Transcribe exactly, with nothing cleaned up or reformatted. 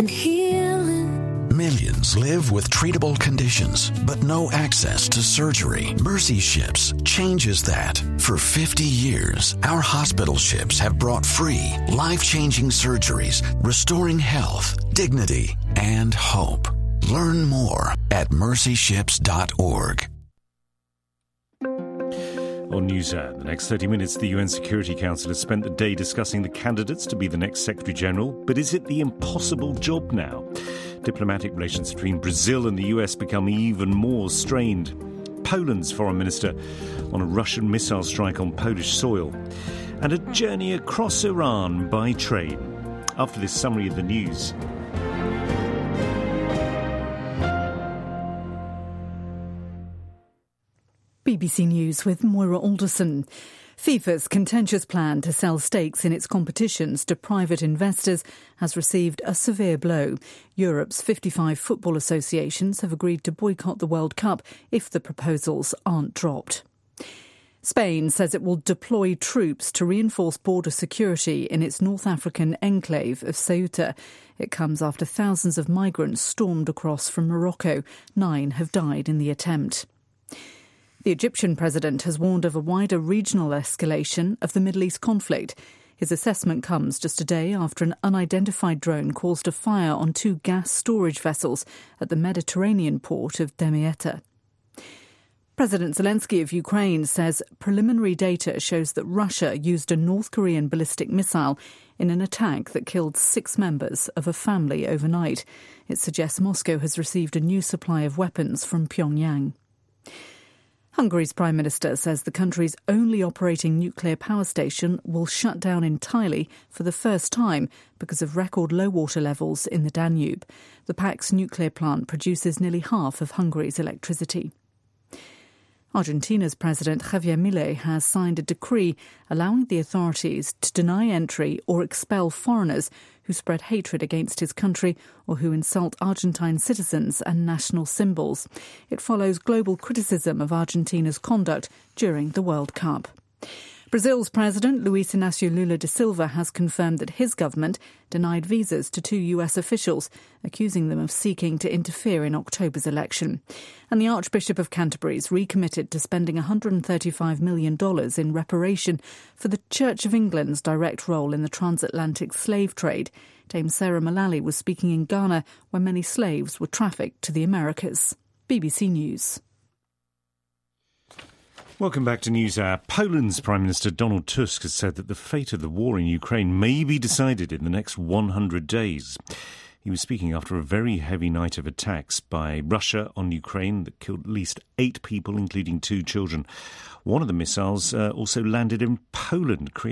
and healing. Millions live with treatable conditions, but no access to surgery. Mercy Ships changes that. For fifty years, our hospital ships have brought free, life-changing surgeries, restoring health, dignity, and hope. Learn more at mercy ships dot org. On NewsHour, the next thirty minutes, the U N Security Council has spent the day discussing the candidates to be the next Secretary-General. But is it the impossible job now? Diplomatic relations between Brazil and the U S become even more strained. Poland's foreign minister on a Russian missile strike on Polish soil. And a journey across Iran by train. After this summary of the news. B B C News with Moira Alderson. FIFA's contentious plan to sell stakes in its competitions to private investors has received a severe blow. Europe's fifty-five football associations have agreed to boycott the World Cup if the proposals aren't dropped. Spain says it will deploy troops to reinforce border security in its North African enclave of Ceuta. It comes after thousands of migrants stormed across from Morocco. Nine have died in the attempt. The Egyptian president has warned of a wider regional escalation of the Middle East conflict. His assessment comes just a day after an unidentified drone caused a fire on two gas storage vessels at the Mediterranean port of Damietta. President Zelensky of Ukraine says preliminary data shows that Russia used a North Korean ballistic missile in an attack that killed six members of a family overnight. It suggests Moscow has received a new supply of weapons from Pyongyang. Hungary's Prime Minister says the country's only operating nuclear power station will shut down entirely for the first time because of record low water levels in the Danube. The Pax nuclear plant produces nearly half of Hungary's electricity. Argentina's President Javier Milei has signed a decree allowing the authorities to deny entry or expel foreigners who spread hatred against his country or who insult Argentine citizens and national symbols. It follows global criticism of Argentina's conduct during the World Cup. Brazil's President Luiz Inácio Lula da Silva has confirmed that his government denied visas to two U S officials, accusing them of seeking to interfere in October's election. And the Archbishop of Canterbury is recommitted to spending one hundred thirty-five million dollars in reparation for the Church of England's direct role in the transatlantic slave trade. Dame Sarah Mullally was speaking in Ghana, where many slaves were trafficked to the Americas. B B C News. Welcome back to NewsHour. Poland's Prime Minister Donald Tusk has said that the fate of the war in Ukraine may be decided in the next one hundred days. He was speaking after a very heavy night of attacks by Russia on Ukraine that killed at least eight people, including two children. One of the missiles uh, also landed in Poland,